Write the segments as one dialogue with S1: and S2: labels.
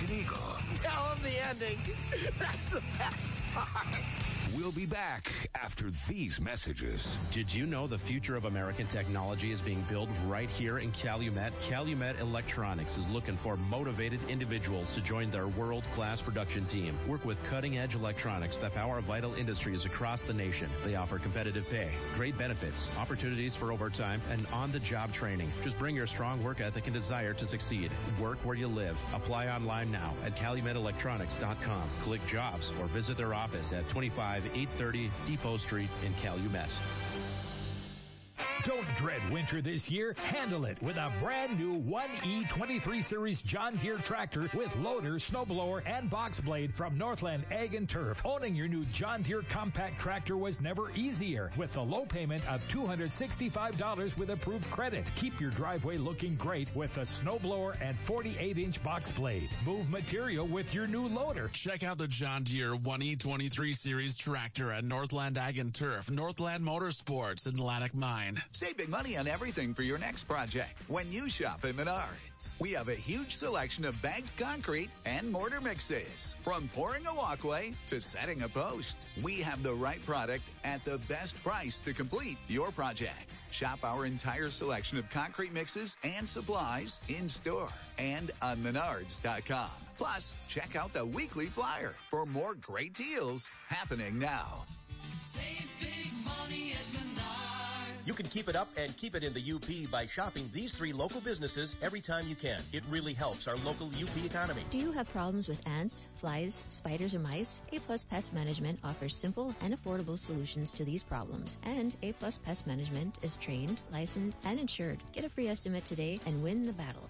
S1: Rockin' Eagle.
S2: Tell them the ending. That's the best part.
S1: We'll be back after these messages.
S3: Did you know the future of American technology is being built right here in Calumet? Calumet Electronics is looking for motivated individuals to join their world-class production team. Work with cutting-edge electronics that power vital industries across the nation. They offer competitive pay, great benefits, opportunities for overtime, and on-the-job training. Just bring your strong work ethic and desire to succeed. Work where you live. Apply online now at CalumetElectronics.com. Click jobs or visit their office at 830 Depot Street in Calumet.
S4: Don't dread winter this year. Handle it with a brand new 1E23 Series John Deere tractor with loader, snowblower, and box blade from Northland Ag and Turf. Owning your new John Deere compact tractor was never easier with the low payment of $265 with approved credit. Keep your driveway looking great with the snowblower and 48-inch box blade. Move material with your new loader.
S5: Check out the John Deere 1E23 Series tractor at Northland Ag and Turf, Northland Motorsports, and Atlantic Mine.
S6: Save big money on everything for your next project when you shop at Menards. We have a huge selection of bagged concrete and mortar mixes. From pouring a walkway to setting a post, we have the right product at the best price to complete your project. Shop our entire selection of concrete mixes and supplies in store and on Menards.com. Plus, check out the weekly flyer for more great deals happening now.
S7: Save big money at Menards.
S8: You can keep it up and keep it in the UP by shopping these 3 local businesses every time you can. It really helps our local UP economy.
S9: Do you have problems with ants, flies, spiders, or mice? A-Plus Pest Management offers simple and affordable solutions to these problems. And A-Plus Pest Management is trained, licensed, and insured. Get a free estimate today and win the battle.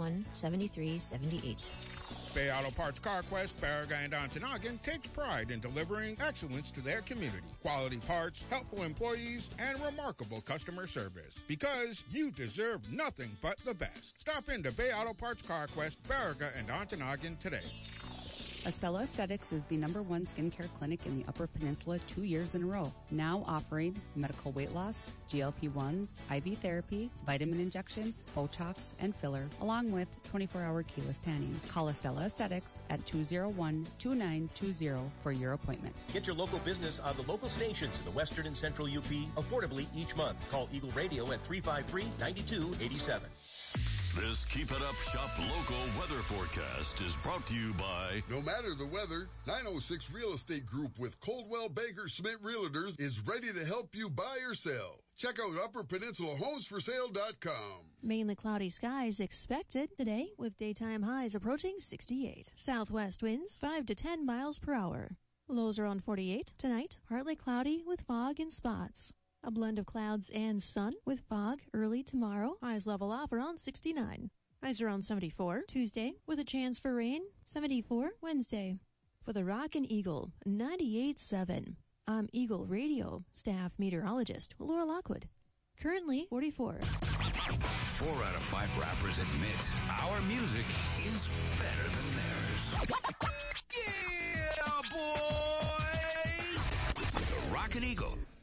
S9: 481-7378.
S10: Bay Auto Parts CarQuest, Baraga, and Ontonagon takes pride in delivering excellence to their community. Quality parts, helpful employees, and remarkable customer service. Because you deserve nothing but the best. Stop into Bay Auto Parts CarQuest, Baraga, and Ontonagon today.
S11: Estella Aesthetics is the #1 skincare clinic in the Upper Peninsula 2 years in a row. Now offering medical weight loss, GLP-1s, IV therapy, vitamin injections, Botox, and filler, along with 24-hour keyless tanning. Call Estella Aesthetics at 201-2920 for your appointment.
S8: Get your local business on the local stations in the Western and Central UP affordably each month. Call Eagle Radio at 353-9287.
S12: This Keep It Up Shop local weather forecast is brought to you by...
S13: No matter the weather, 906 Real Estate Group with Coldwell Banker Schmidt Realtors is ready to help you buy or sell. Check out UpperPeninsulaHomesForSale.com.
S14: Mainly cloudy skies expected today with daytime highs approaching 68. Southwest winds 5 to 10 miles per hour. Lows around 48. Tonight, partly cloudy with fog in spots. A blend of clouds and sun with fog early tomorrow. Highs level off around 69. Highs around 74 Tuesday with a chance for rain. 74 Wednesday. For the Rockin' Eagle 98.7. I'm Eagle Radio staff meteorologist Laura Lockwood. Currently 44.
S1: 4 out of 5 rappers admit our music is better than theirs. Yeah, boy! The Rockin' Eagle